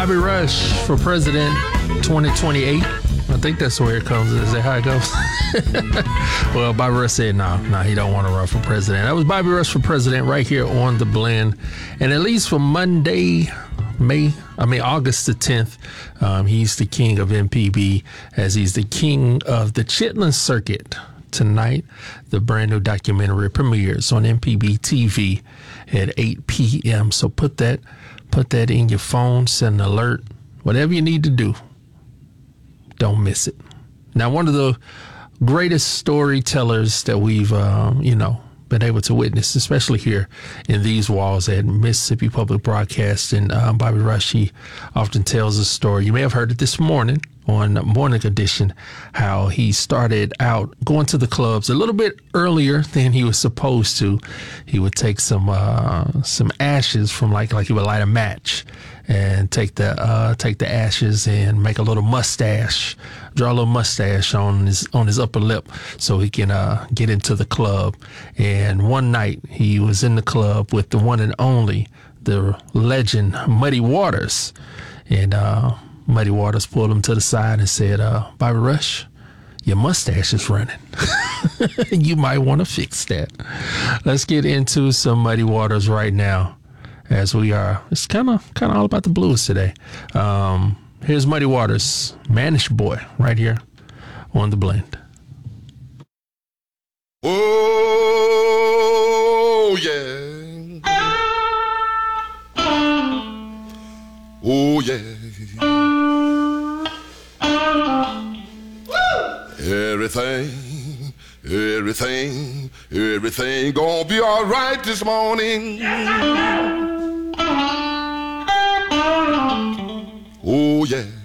Bobby Rush for president 2028. I think that's where it comes. Is that how it goes? Well, Bobby Rush said no, he don't want to run for president. That was Bobby Rush for president right here on The Blend. And at least for Monday, August the 10th, he's the king of MPB, as he's the king of the Chitlin Circuit. Tonight, the brand new documentary premieres on MPB TV at 8 p.m. So put that in your phone, set an alert, whatever you need to do. Don't miss it. Now, one of the greatest storytellers that we've, been able to witness, especially here in these walls at Mississippi Public Broadcasting, Bobby Rush, he often tells a story. You may have heard it this morning on Morning Edition, how he started out going to the clubs a little bit earlier than he was supposed to. He would take some ashes from like he would light a match and take the ashes and make a little mustache, draw a little mustache on his upper lip so he can get into the club. And one night he was in the club with the one and only, the legend Muddy Waters, and Muddy Waters pulled him to the side and said, Bobby Rush, your mustache is running. You might want to fix that. Let's get into some Muddy Waters right now, as we are. It's kind of all about the blues today. Here's Muddy Waters, Manish Boy, right here on The Blend. Oh, yeah. Oh, yeah. Everything gonna be all right this morning. Oh, yeah.